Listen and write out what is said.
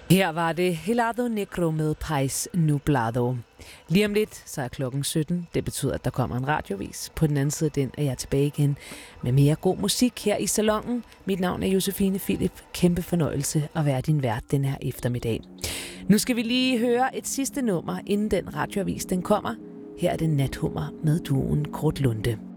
Her var det Helado Negro med Pais Nublado. Lige om lidt, så er klokken 17. Det betyder, at der kommer en radiovis. På den anden side den er jeg tilbage igen med mere god musik her i salonen. Mit navn er Josefine Philip. Kæmpe fornøjelse at være din vært den her eftermiddag. Nu skal vi lige høre et sidste nummer, inden den radiovis den kommer. Her er det Nathummer med duoen Kurt Lunde.